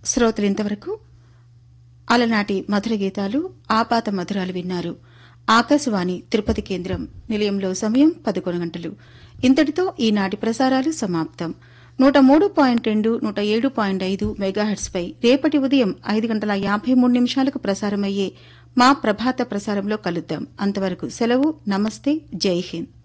శ్రోతలు ఇంతవరకు అలనాటి మధుర గీతాలు ఆపాత మధురాలు విన్నారు. ఆకాశవాణి తిరుపతి కేంద్రం నిలయంలో సమయం 11 గంటలు. ఇంతటితో ఈనాటి ప్రసారాలు సమాప్తం. 103.2, 107.5 మెగాహెర్ట్స్పై రేపటి ఉదయం 5:53 ప్రసారమయ్యే మా ప్రభాత ప్రసారంలో కలుద్దాం. అంతవరకు సెలవు. నమస్తే. జై హింద్.